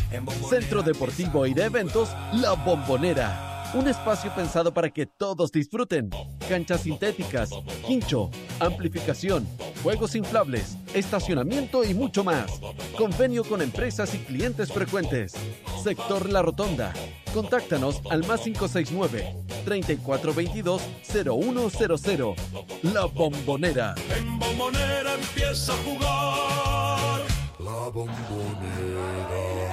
Centro Deportivo y de Eventos La Bombonera. Un espacio pensado para que todos disfruten. Canchas sintéticas, quincho, amplificación, juegos inflables, estacionamiento y mucho más. Convenio con empresas y clientes frecuentes. Sector La Rotonda. Contáctanos al +569-3422-0100. La Bombonera. En Bombonera empieza a jugar La Bombonera.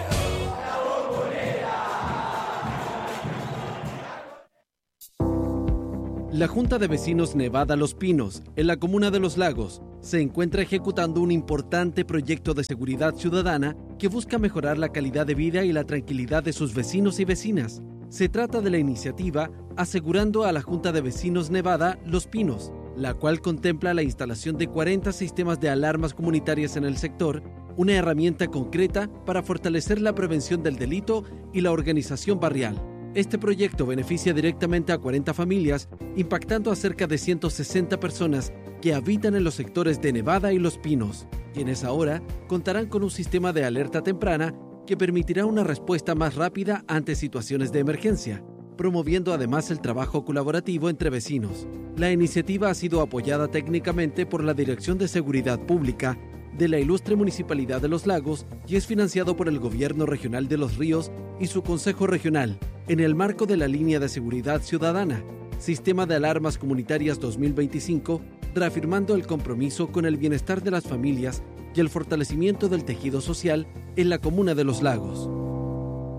La Junta de Vecinos Nevada Los Pinos, en la comuna de Los Lagos, se encuentra ejecutando un importante proyecto de seguridad ciudadana que busca mejorar la calidad de vida y la tranquilidad de sus vecinos y vecinas. Se trata de la iniciativa Asegurando a la Junta de Vecinos Nevada Los Pinos, la cual contempla la instalación de 40 sistemas de alarmas comunitarias en el sector, una herramienta concreta para fortalecer la prevención del delito y la organización barrial. Este proyecto beneficia directamente a 40 familias, impactando a cerca de 160 personas que habitan en los sectores de Nevada y Los Pinos, quienes ahora contarán con un sistema de alerta temprana que permitirá una respuesta más rápida ante situaciones de emergencia, promoviendo además el trabajo colaborativo entre vecinos. La iniciativa ha sido apoyada técnicamente por la Dirección de Seguridad Pública de la ilustre Municipalidad de Los Lagos y es financiado por el Gobierno Regional de Los Ríos y su Consejo Regional, en el marco de la Línea de Seguridad Ciudadana, Sistema de Alarmas Comunitarias 2025, reafirmando el compromiso con el bienestar de las familias y el fortalecimiento del tejido social en la comuna de Los Lagos.